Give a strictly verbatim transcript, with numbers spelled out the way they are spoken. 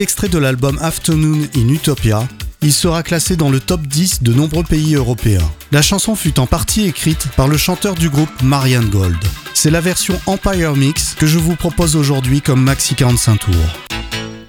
Extrait de l'album Afternoon in Utopia, il sera classé dans le top dix de nombreux pays européens. La chanson fut en partie écrite par le chanteur du groupe Marianne Gold. C'est la version Empire Mix que je vous propose aujourd'hui comme maxi quarante-cinq tours.